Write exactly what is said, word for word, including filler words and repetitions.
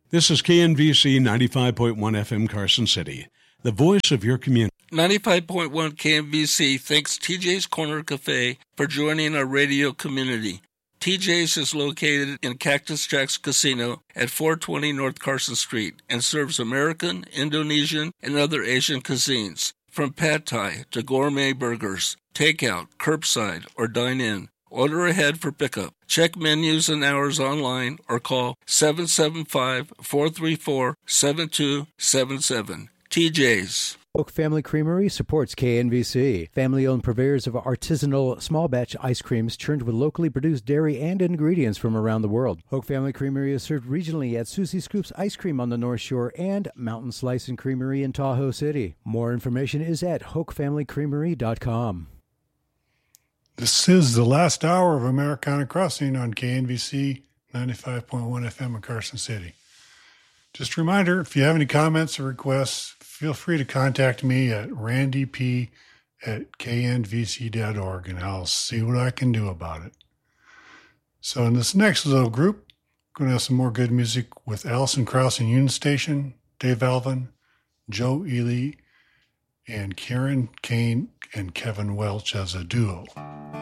This is K N V C ninety-five point one F M Carson City, the voice of your community. ninety-five point one K N V C thanks T J's Corner Cafe for joining our radio community. T J's is located in Cactus Jack's Casino at four twenty North Carson Street and serves American, Indonesian, and other Asian cuisines, from pad thai to gourmet burgers, takeout, curbside, or dine-in. Order ahead for pickup. Check menus and hours online or call seven seven five, four three four, seven two seven seven. T J's. Hoke Family Creamery supports K N V C. Family-owned purveyors of artisanal small-batch ice creams churned with locally produced dairy and ingredients from around the world. Hoke Family Creamery is served regionally at Susie Scoop's Ice Cream on the North Shore and Mountain Slice and Creamery in Tahoe City. More information is at hoke family creamery dot com. This is the last hour of Americana Crossing on K N V C ninety-five point one F M in Carson City. Just a reminder, if you have any comments or requests, feel free to contact me at randyp at k n v c dot org, and I'll see what I can do about it. So in this next little group, we're going to have some more good music with Alison Krauss and Union Station, Dave Alvin, Joe Ely, and Karen Kane and Kevin Welch as a duo.